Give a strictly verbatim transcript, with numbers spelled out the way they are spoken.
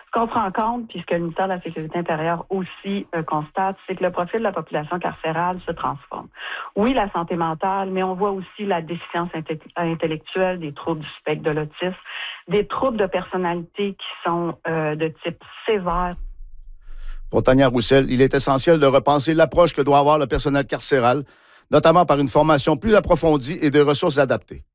Ce qu'on prend compte, puis ce que le ministère de la Sécurité intérieure aussi euh, constate, c'est que le profil de la population carcérale se transforme. Oui, la santé mentale, mais on voit aussi la déficience inte- intellectuelle, des troubles du spectre de l'autisme, des troubles de personnalité qui sont euh, de type sévère. Pour Tania Roussel, il est essentiel de repenser l'approche que doit avoir le personnel carcéral, notamment par une formation plus approfondie et des ressources adaptées.